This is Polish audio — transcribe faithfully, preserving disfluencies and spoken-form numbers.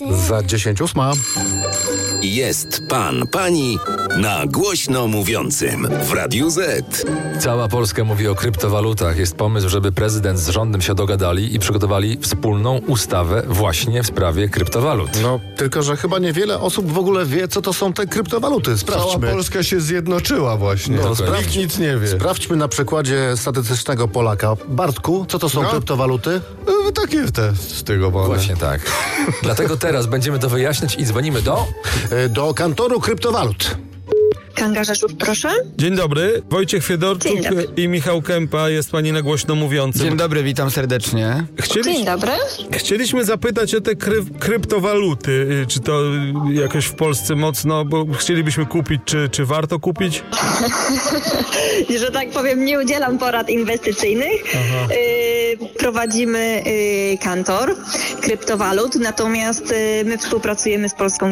Za dziesięć ósma. Jest pan, pani na głośno mówiącym w Radiu Z. Cała Polska mówi o kryptowalutach. Jest pomysł, żeby prezydent z rządem się dogadali i przygotowali wspólną ustawę właśnie w sprawie kryptowalut. No, tylko że chyba niewiele osób w ogóle wie, co to są te kryptowaluty. Sprawdźmy. Cała Polska się zjednoczyła właśnie. No, Nikt sprawdź- nic nie wie. Sprawdźmy na przykładzie statystycznego Polaka. Bartku, co to są No. kryptowaluty? No, takie te z tego mamy. Właśnie tak. Dlatego teraz będziemy to wyjaśniać i dzwonimy do... E, Do kantoru kryptowalut. Kanga Rzeszów, proszę. Dzień dobry, Wojciech Fiedorczuk Dzień dobry. i Michał Kępa, jest pani na głośno mówiącym. Dzień dobry, witam serdecznie. Chcieli, Dzień dobry. chcieliśmy zapytać o te kry, kryptowaluty, y, czy to y, jakoś w Polsce mocno, bo chcielibyśmy kupić, czy, czy warto kupić? Że tak powiem, nie udzielam porad inwestycyjnych. Yy, prowadzimy yy, kantor kryptowalut, natomiast yy, my współpracujemy z Polską